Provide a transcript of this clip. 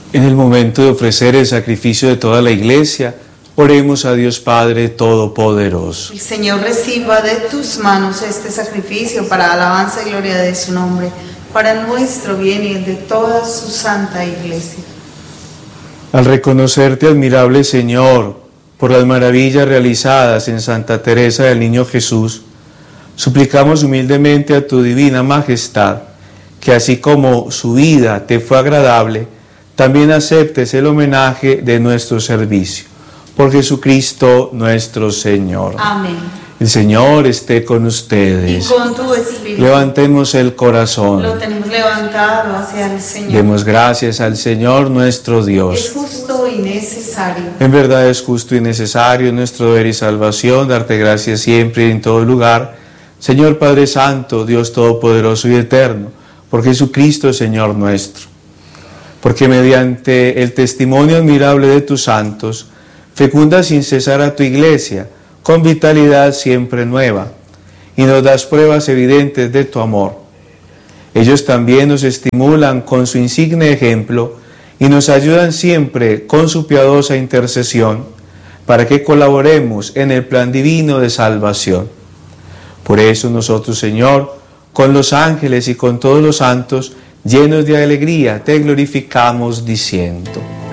En el momento de ofrecer el sacrificio de toda la Iglesia, oremos a Dios Padre Todopoderoso. El Señor reciba de tus manos este sacrificio para alabanza y gloria de su nombre, para nuestro bien y el de toda su santa Iglesia. Al reconocerte, admirable Señor, por las maravillas realizadas en Santa Teresa del Niño Jesús, suplicamos humildemente a tu divina majestad, que así como su vida te fue agradable, también aceptes el homenaje de nuestro servicio. Por Jesucristo nuestro Señor. Amén. El Señor esté con ustedes. Y con tu espíritu. Levantemos el corazón. Lo tenemos levantado hacia el Señor. Demos gracias al Señor nuestro Dios. Es justo y necesario. En verdad es justo y necesario, nuestro deber y salvación, darte gracias siempre y en todo lugar. Señor Padre Santo, Dios Todopoderoso y Eterno, por Jesucristo Señor nuestro. Porque mediante el testimonio admirable de tus santos, fecunda sin cesar a tu Iglesia, con vitalidad siempre nueva, y nos das pruebas evidentes de tu amor. Ellos también nos estimulan con su insigne ejemplo y nos ayudan siempre con su piadosa intercesión, para que colaboremos en el plan divino de salvación. Por eso nosotros, Señor, con los ángeles y con todos los santos, llenos de alegría, te glorificamos diciendo: